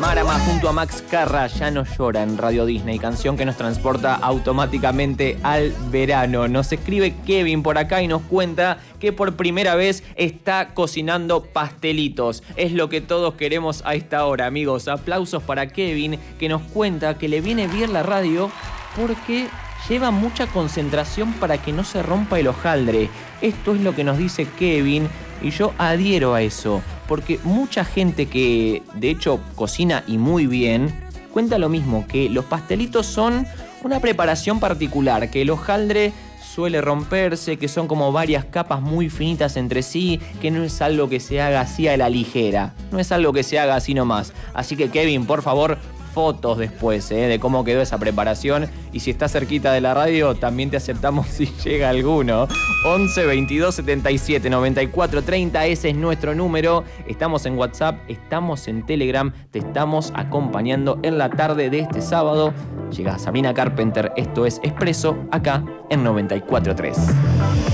Marama junto a Max Carra, Ya no llora en Radio Disney, canción que nos transporta automáticamente al verano. Nos escribe Kevin por acá y nos cuenta que por primera vez está cocinando pastelitos. Es lo que todos queremos a esta hora, amigos. Aplausos para Kevin, que nos cuenta que le viene bien la radio porque lleva mucha concentración para que no se rompa el hojaldre. Esto es lo que nos dice Kevin y yo adhiero a eso, porque mucha gente que de hecho cocina y muy bien, cuenta lo mismo, que los pastelitos son una preparación particular, que el hojaldre suele romperse, que son como varias capas muy finitas entre sí, que no es algo que se haga así a la ligera, no es algo que se haga así nomás. Así que Kevin, por favor, fotos después de cómo quedó esa preparación, y si estás cerquita de la radio también te aceptamos si llega alguno. 11 22 77 94 30, ese es nuestro número. Estamos en WhatsApp, estamos en Telegram, te estamos acompañando en la tarde de este sábado. Llega Sabrina Carpenter, esto es Expreso, acá en 94.3.